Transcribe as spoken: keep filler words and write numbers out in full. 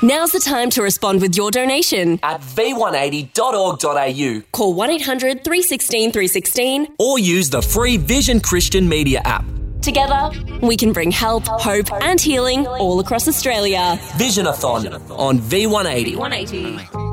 Now's the time to respond with your donation. At v one eighty dot org dot a u. Call one eight hundred three one six three one six. Or use the free Vision Christian Media app. Together, we can bring help, hope and healing all across Australia. Visionathon on V one eighty. one eighty.